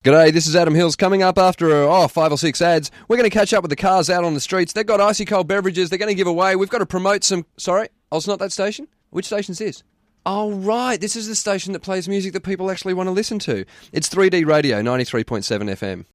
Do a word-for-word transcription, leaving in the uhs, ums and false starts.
G'day, this is Adam Hills. Coming up after oh, five or six ads, we're going to catch up with the cars out on the streets. They've got icy cold beverages they're going to give away. We've got to promote some... Sorry? Oh, it's not that station? Which station's this? Oh, right. This is the station that plays music that people actually want to listen to. It's three D Radio, ninety-three point seven F M.